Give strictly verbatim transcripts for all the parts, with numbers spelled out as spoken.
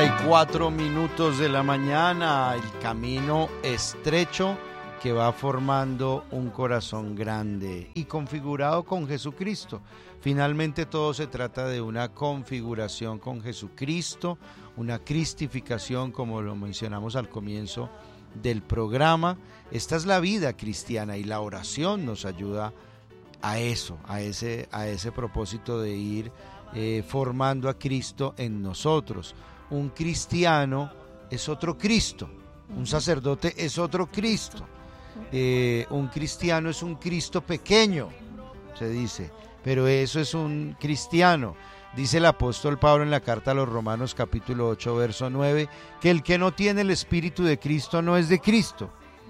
y cuatro minutos de la mañana, el camino estrecho que va formando un corazón grande y configurado con Jesucristo. Finalmente todo se trata de una configuración con Jesucristo, una cristificación, como lo mencionamos al comienzo del programa. Esta es la vida cristiana y la oración nos ayuda a eso, a ese, a ese propósito de ir eh, formando a Cristo en nosotros. Un cristiano es otro Cristo, un sacerdote es otro Cristo, eh, un cristiano es un Cristo pequeño, se dice, pero eso es un cristiano. Dice el apóstol Pablo en la carta a los Romanos capítulo ocho verso nueve, que el que no tiene el Espíritu de Cristo no es de Cristo.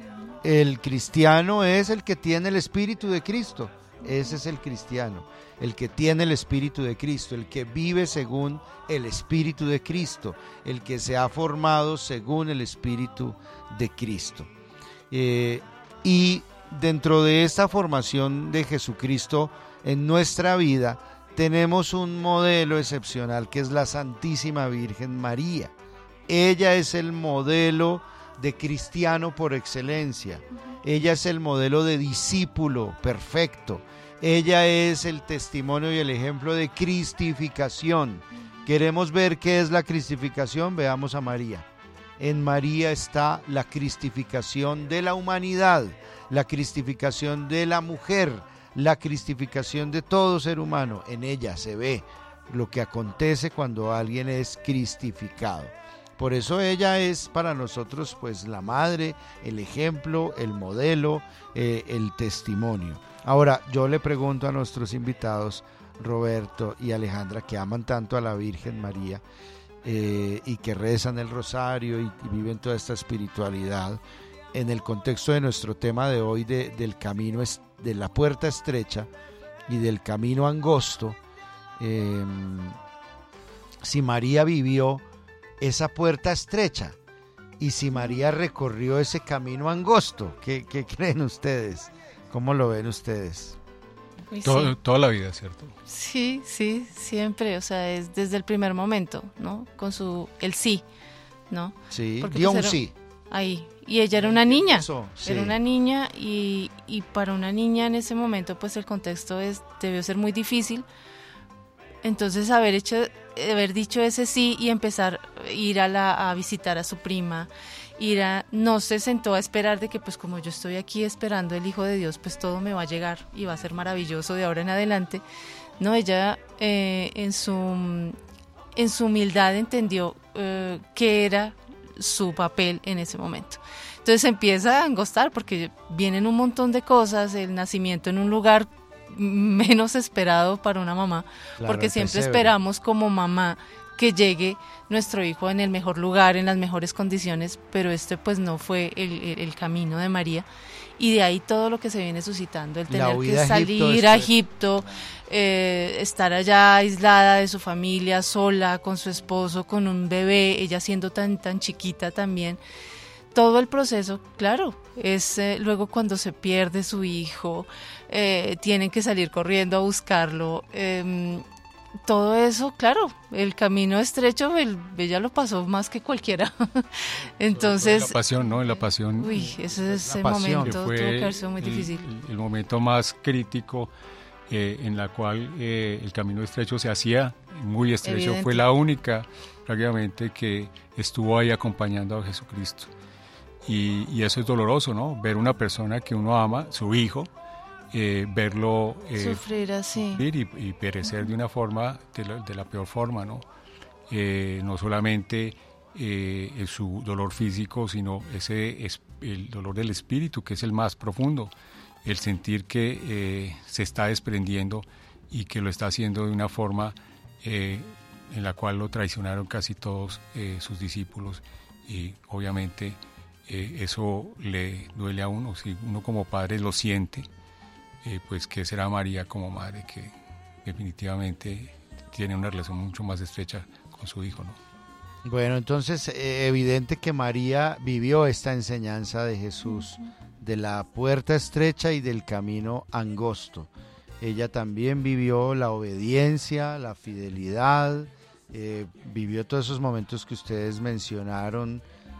El cristiano es el que tiene el Espíritu de Cristo. Ese es el cristiano, el que tiene el Espíritu de Cristo, el que vive según el Espíritu de Cristo, el que se ha formado según el Espíritu de Cristo. Eh, y dentro de esta formación de Jesucristo en nuestra vida, tenemos un modelo excepcional que es la Santísima Virgen María. Ella es el modelo de cristiano por excelencia. Ella es el modelo de discípulo perfecto. Ella es el testimonio y el ejemplo de cristificación. ¿Queremos ver qué es la cristificación? Veamos a María. En María está la cristificación de la humanidad, la cristificación de la mujer, la cristificación de todo ser humano. En ella se ve lo que acontece cuando alguien es cristificado. Por eso ella es para nosotros pues la madre, el ejemplo, el modelo, eh, el testimonio. Ahora yo le pregunto a nuestros invitados, Roberto y Alejandra, que aman tanto a la Virgen María eh, y que rezan el rosario y, y viven toda esta espiritualidad, en el contexto de nuestro tema de hoy de, del camino, de la puerta estrecha y del camino angosto, eh, si María vivió esa puerta estrecha y si María recorrió ese camino angosto, ¿qué, qué creen ustedes? ¿Cómo lo ven ustedes? Sí. Todo, toda la vida, ¿cierto? Sí, sí, siempre, o sea, es desde el primer momento, ¿no? Con su, el sí, ¿no? Sí, Porque dio pues un era, sí. Ahí, y ella era una niña, Eso, sí. era una niña y, y para una niña en ese momento, pues el contexto es, debió ser muy difícil. Entonces haber hecho, haber dicho ese sí y empezar a ir a, la, a visitar a su prima, ir a, no se sentó a esperar de que pues como yo estoy aquí esperando el Hijo de Dios, pues todo me va a llegar y va a ser maravilloso de ahora en adelante. No, ella eh, en su en su humildad entendió eh, qué era su papel en ese momento. Entonces empieza a angostar porque vienen un montón de cosas, el nacimiento en un lugar menos esperado para una mamá, Claro, porque siempre pesebre. esperamos como mamá que llegue nuestro hijo en el mejor lugar, en las mejores condiciones, pero este pues no fue el, el, el camino de María, y de ahí todo lo que se viene suscitando, el La tener huida que a Egipto salir a después. Egipto, eh, estar allá aislada de su familia, sola, con su esposo, con un bebé, ella siendo tan, tan chiquita también. Todo el proceso, claro, es eh, luego cuando se pierde su hijo, eh, tienen que salir corriendo a buscarlo, eh, todo eso, claro, el camino estrecho, el, ella lo pasó más que cualquiera. Entonces, La pasión, ¿no? La pasión. uy, ese, ese pasión. momento tuvo que que fue haber sido muy el, difícil. El, el momento más crítico eh, en la cual eh, el camino estrecho se hacía muy estrecho. Evidente. Fue la única prácticamente que estuvo ahí acompañando a Jesucristo. Y, y eso es doloroso, ¿no? Ver una persona que uno ama, su hijo, eh, verlo eh, Sufrir así. sufrir y, y perecer uh-huh. de una forma, de la, de la peor forma, ¿no? Eh, no solamente eh, su dolor físico, sino ese es el dolor del espíritu, que es el más profundo, el sentir que eh, se está desprendiendo y que lo está haciendo de una forma eh, en la cual lo traicionaron casi todos eh, sus discípulos, y obviamente Eh, eso le duele a uno, si uno como padre lo siente, eh, pues que será María como madre, que definitivamente tiene una relación mucho más estrecha con su hijo, ¿no? Bueno, entonces eh, evidente que María vivió esta enseñanza de Jesús, de la puerta estrecha y del camino angosto. Ella también vivió la obediencia, la fidelidad, eh, vivió todos esos momentos que ustedes mencionaron,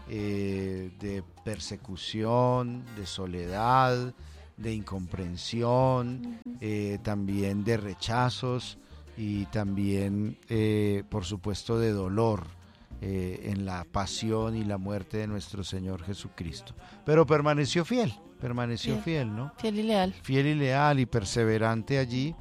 eh, de persecución, de soledad, de incomprensión, eh, también de rechazos y también, eh, por supuesto, de dolor eh, en la pasión y la muerte de nuestro Señor Jesucristo. Pero permaneció fiel, permaneció fiel, fiel ¿no? Fiel y leal. Fiel y leal y perseverante allí,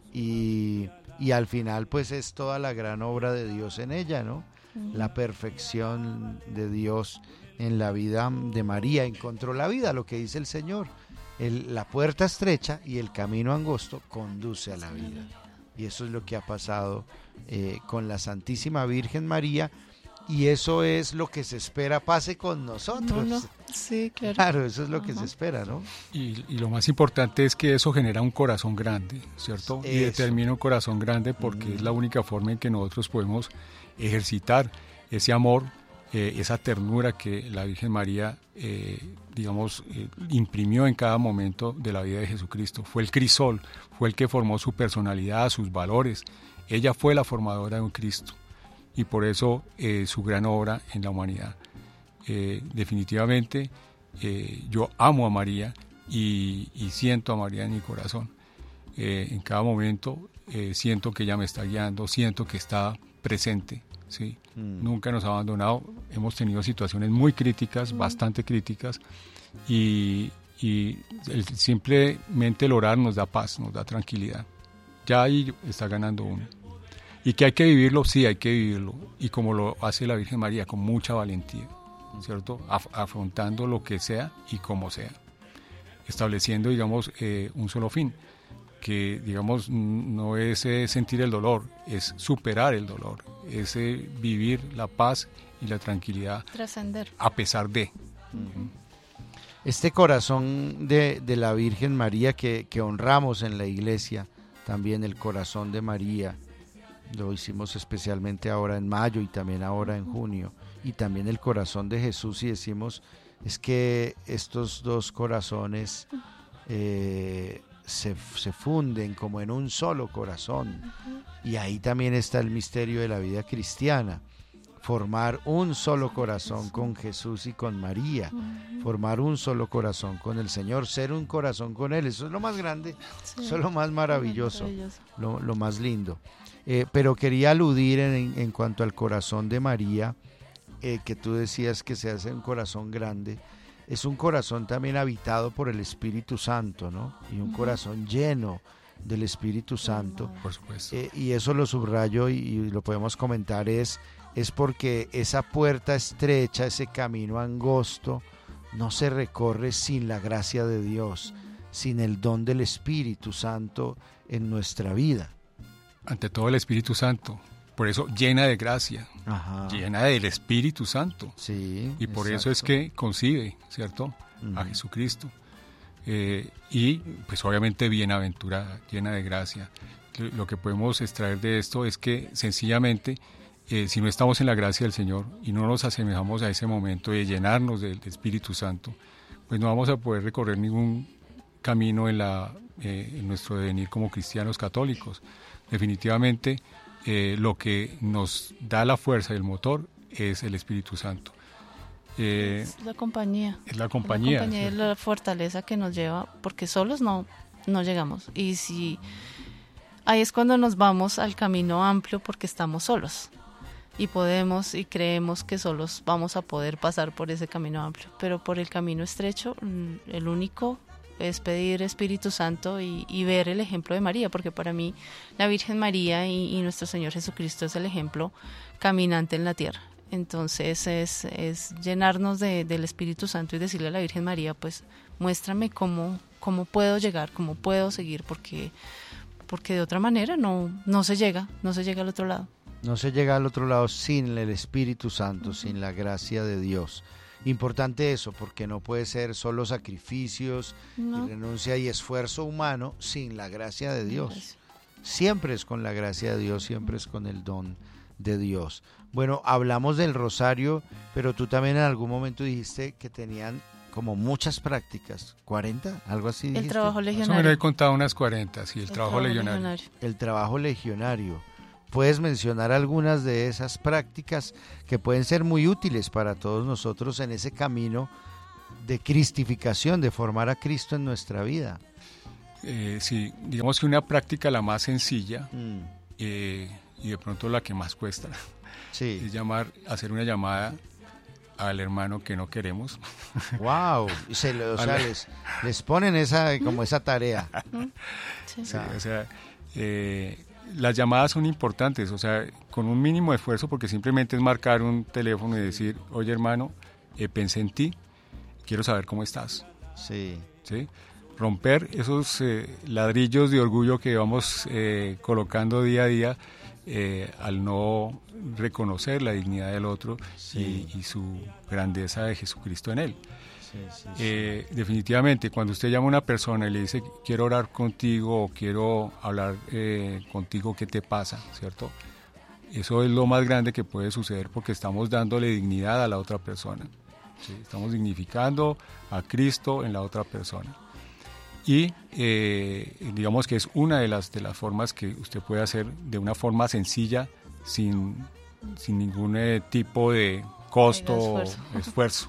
y, y al final pues es toda la gran obra de Dios en ella, ¿no? Uh-huh. La perfección de Dios en la vida de María. Encontró la vida, lo que dice el Señor. El, la puerta estrecha y el camino angosto conduce a la vida. Y eso es lo que ha pasado eh, con la Santísima Virgen María, y eso es lo que se espera pase con nosotros. No, no. Sí, claro. Claro, eso es lo que Ajá. se espera, ¿no? Y, y lo más importante es que eso genera un corazón grande, ¿cierto? Eso. Y determina un corazón grande porque mm. es la única forma en que nosotros podemos ejercitar ese amor, eh, esa ternura que la Virgen María, eh, digamos, eh, imprimió en cada momento de la vida de Jesucristo. Fue el crisol, fue el que formó su personalidad, sus valores. Ella fue la formadora de un Cristo, y por eso eh, su gran obra en la humanidad. Eh, definitivamente eh, yo amo a María y, y siento a María en mi corazón. Eh, en cada momento eh, siento que ella me está guiando, siento que está presente, ¿sí? Mm. Nunca nos ha abandonado. Hemos tenido situaciones muy críticas, mm. bastante críticas, y, y el, simplemente el orar nos da paz, nos da tranquilidad. Ya ahí está ganando uno. Y que hay que vivirlo, sí, hay que vivirlo. Y como lo hace la Virgen María, con mucha valentía, ¿cierto? Af- afrontando lo que sea y como sea. Estableciendo, digamos, eh, un solo fin, que, digamos, no es eh, sentir el dolor, es superar el dolor, es eh, vivir la paz y la tranquilidad. Trascender. A pesar de. Uh-huh. Este corazón de, de la Virgen María que, que honramos en la iglesia, también el corazón de María, lo hicimos especialmente ahora en mayo y también ahora en junio, y también el corazón de Jesús, y decimos, es que estos dos corazones eh, se, se funden como en un solo corazón, y ahí también está el misterio de la vida cristiana, formar un solo corazón con Jesús y con María, formar un solo corazón con el Señor, ser un corazón con Él. Eso es lo más grande, sí. Eso es lo más maravilloso, maravilloso. Lo, lo más lindo. Eh, pero quería aludir en, en cuanto al corazón de María, eh, que tú decías que se hace un corazón grande. Es un corazón también habitado por el Espíritu Santo, ¿no? Y un uh-huh. corazón lleno del Espíritu Santo. Por supuesto. Eh, y eso lo subrayo y, y lo podemos comentar, es, es porque esa puerta estrecha, ese camino angosto, no se recorre sin la gracia de Dios, uh-huh. sin el don del Espíritu Santo en nuestra vida. Ante todo el Espíritu Santo, por eso llena de gracia, Ajá. llena del Espíritu Santo, sí, y por exacto. eso es que concibe, ¿cierto?, uh-huh. a Jesucristo, eh, y pues obviamente bienaventurada, llena de gracia. Lo que podemos extraer de esto es que sencillamente, eh, si no estamos en la gracia del Señor y no nos asemejamos a ese momento de llenarnos del, del Espíritu Santo, pues no vamos a poder recorrer ningún camino en, la, eh, en nuestro devenir como cristianos católicos. Definitivamente eh, lo que nos da la fuerza y el motor es el Espíritu Santo. Eh, es la compañía. Es la compañía. Es la compañía, es la fortaleza que nos lleva, porque solos no, no llegamos. Y si ahí es cuando nos vamos al camino amplio, porque estamos solos. Y podemos y creemos que solos vamos a poder pasar por ese camino amplio. Pero por el camino estrecho, el único es pedir Espíritu Santo y, y ver el ejemplo de María, porque para mí la Virgen María y, y nuestro Señor Jesucristo es el ejemplo caminante en la tierra. Entonces es, es llenarnos de, del Espíritu Santo y decirle a la Virgen María, pues muéstrame cómo, cómo puedo llegar, cómo puedo seguir, porque, porque de otra manera no, no se llega, no se llega al otro lado. No se llega al otro lado sin el Espíritu Santo, uh-huh. sin la gracia de Dios. Importante eso, porque no puede ser solo sacrificios, no. y renuncia y esfuerzo humano sin la gracia de Dios. Siempre es con la gracia de Dios, siempre es con el don de Dios. Bueno, hablamos del rosario, pero tú también en algún momento dijiste que tenían como muchas prácticas, ¿cuarenta? ¿Algo así dijiste? El trabajo legionario. Eso me lo he contado unas cuarenta, sí, el, el trabajo, trabajo legionario. legionario. El trabajo legionario. puedes mencionar algunas de esas prácticas que pueden ser muy útiles para todos nosotros en ese camino de cristificación, de formar a Cristo en nuestra vida. Eh, sí, digamos que una práctica la más sencilla Mm. eh, y de pronto la que más cuesta Sí. es llamar, hacer una llamada al hermano que no queremos. Wow, y se lo, o sea, Vale. les, les ponen esa como esa tarea. Sí. Sí, o sea, eh, las llamadas son importantes, o sea, con un mínimo de esfuerzo, porque simplemente es marcar un teléfono y decir, oye hermano, eh, pensé en ti, quiero saber cómo estás, Sí. ¿sí? Romper esos eh, ladrillos de orgullo que vamos eh, colocando día a día eh, al no reconocer la dignidad del otro Sí. y, y su grandeza de Jesucristo en él. Sí, sí, sí. Eh, definitivamente, cuando usted llama a una persona y le dice quiero orar contigo o quiero hablar eh, contigo, ¿qué te pasa? ¿Cierto? Eso es lo más grande que puede suceder porque estamos dándole dignidad a la otra persona, ¿sí? Estamos dignificando a Cristo en la otra persona. Y eh, digamos que es una de las, de las formas que usted puede hacer de una forma sencilla, sin, sin ningún eh, tipo de costo o esfuerzo. esfuerzo.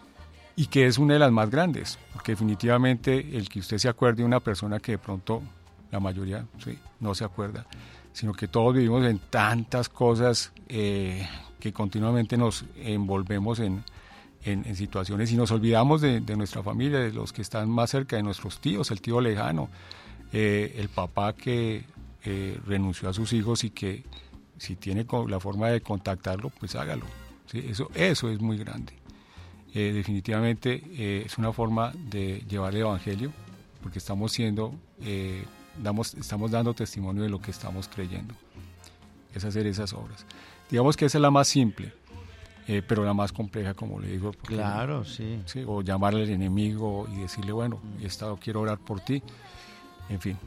Y que es una de las más grandes, porque definitivamente el que usted se acuerde de una persona que de pronto la mayoría sí, no se acuerda, sino que todos vivimos en tantas cosas eh, que continuamente nos envolvemos en, en, en situaciones y nos olvidamos de, de nuestra familia, de los que están más cerca, de nuestros tíos, el tío lejano, eh, el papá que eh, renunció a sus hijos y que si tiene la forma de contactarlo, pues hágalo. ¿Sí? Eso, eso es muy grande. Eh, definitivamente eh, es una forma de llevar el evangelio porque estamos siendo eh, damos, estamos dando testimonio de lo que estamos creyendo, es hacer esas obras. Digamos que esa es la más simple, eh, pero la más compleja, como le digo, porque, Claro, sí. sí, o llamarle al enemigo y decirle bueno, he estado, quiero orar por ti, en fin.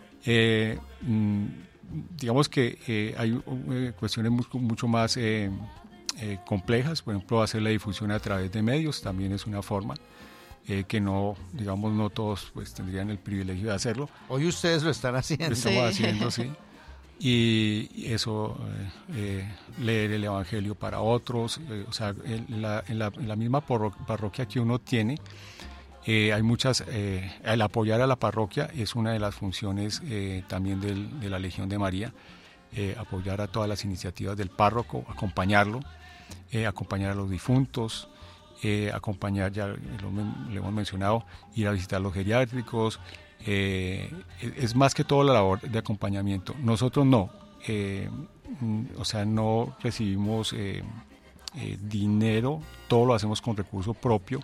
eh, mm, digamos que eh, hay eh, cuestiones mucho, mucho más eh, Eh, complejas, por ejemplo, hacer la difusión a través de medios también es una forma eh, que no, digamos, no todos pues tendrían el privilegio de hacerlo. Hoy ustedes lo están haciendo. Lo estamos Sí. haciendo, sí. Y, y eso, eh, eh, leer el Evangelio para otros, eh, o sea, en la, en la, en la misma parro- parroquia que uno tiene, eh, hay muchas, eh, el apoyar a la parroquia es una de las funciones eh, también del, de la Legión de María, eh, apoyar a todas las iniciativas del párroco, acompañarlo. Eh, acompañar a los difuntos, eh, acompañar, ya lo, le hemos mencionado, ir a visitar los geriátricos, eh, es más que todo la labor de acompañamiento. Nosotros no, eh, o sea, no recibimos eh, eh, dinero, todo lo hacemos con recurso propio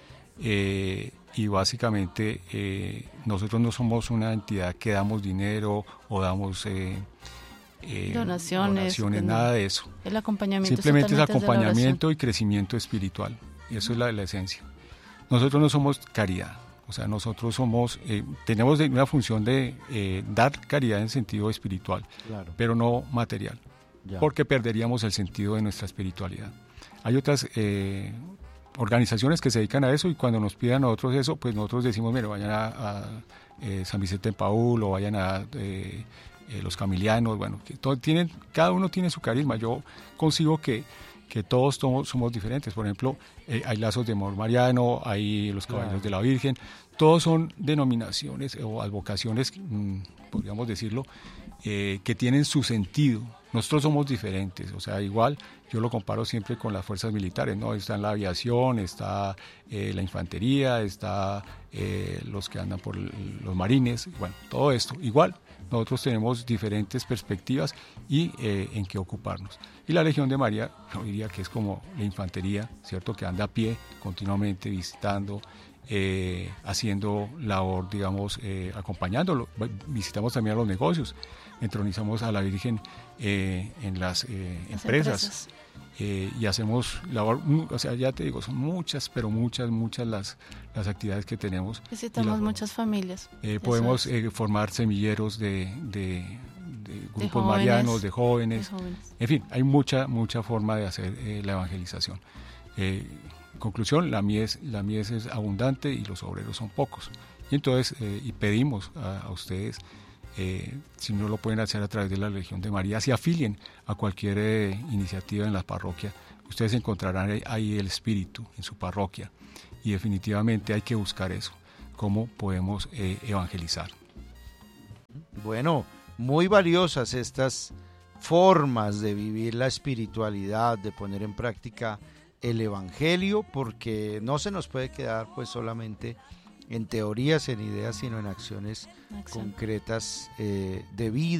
eh, y básicamente eh, nosotros no somos una entidad que damos dinero o damos... Eh, Eh, donaciones, donaciones no. nada de eso. El acompañamiento Simplemente es totalmente desde la acompañamiento y crecimiento espiritual. Y eso es la, la esencia. Nosotros no somos caridad. O sea, nosotros somos, eh, tenemos de, una función de eh, dar caridad en sentido espiritual, Claro. pero no material, Ya. porque perderíamos el sentido de nuestra espiritualidad. Hay otras eh, organizaciones que se dedican a eso y cuando nos pidan a nosotros eso, pues nosotros decimos, mire, vayan a, a eh, San Vicente de Paúl o vayan a... Eh, Eh, los camilianos, bueno, que todo, tienen, cada uno tiene su carisma. Yo consigo que, que todos somos, somos diferentes. Por ejemplo, eh, hay lazos de amor mariano, hay los caballeros Claro. de la Virgen, todos son denominaciones o advocaciones, mmm, podríamos decirlo, eh, que tienen su sentido. Nosotros somos diferentes, o sea, igual yo lo comparo siempre con las fuerzas militares, ¿no? Está en la aviación, está eh, la infantería, está eh, los que andan por el, los marines, bueno, todo esto, igual. Nosotros tenemos diferentes perspectivas y eh, en qué ocuparnos. Y la Legión de María, yo diría que es como la infantería, ¿cierto? Que anda a pie continuamente visitando, eh, haciendo labor, digamos, eh, acompañándolo. Visitamos también a los negocios, entronizamos a la Virgen eh, en las, eh, Las empresas. empresas. Eh, y hacemos labor, o sea, ya te digo, son muchas, pero muchas, muchas las, las actividades que tenemos. Visitamos la- muchas familias. Eh, Eso podemos es, eh, formar semilleros de, de, de grupos jóvenes, marianos, de de jóvenes. jóvenes. En fin, hay mucha, mucha forma de hacer eh, la evangelización. Eh, en conclusión, la mies, la mies es abundante y los obreros son pocos. Y entonces, eh, y pedimos a, a ustedes eh, si no lo pueden hacer a través de la Legión de María, se afilien a cualquier eh, iniciativa en la parroquia. Ustedes encontrarán ahí el espíritu en su parroquia y definitivamente hay que buscar eso, cómo podemos eh, evangelizar. Bueno, muy valiosas estas formas de vivir la espiritualidad, de poner en práctica el evangelio, porque no se nos puede quedar pues solamente en teorías, en ideas, sino en acciones Acción. concretas eh, de vida.